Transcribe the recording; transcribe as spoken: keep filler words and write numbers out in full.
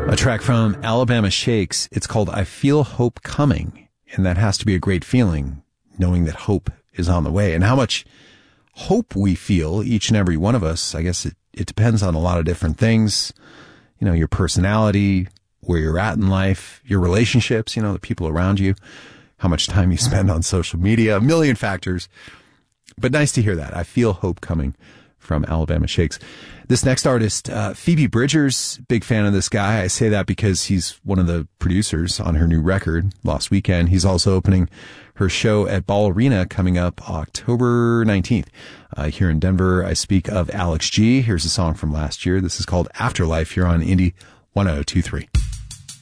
A track from Alabama Shakes. It's called I Feel Hope Coming. And that has to be a great feeling, knowing that hope is on the way. And how much hope we feel, each and every one of us, I guess it, it depends on a lot of different things. You know, your personality, where you're at in life, your relationships, you know, the people around you, how much time you spend on social media, a million factors. But nice to hear that. I Feel Hope Coming from Alabama Shakes. This next artist, uh, Phoebe Bridgers, big fan of this guy. I say that because he's one of the producers on her new record, Lost Weekend. He's also opening her show at Ball Arena coming up October nineteenth. Uh, here in Denver, I speak of Alex G. Here's a song from last year. This is called Afterlife here on Indie one oh two three.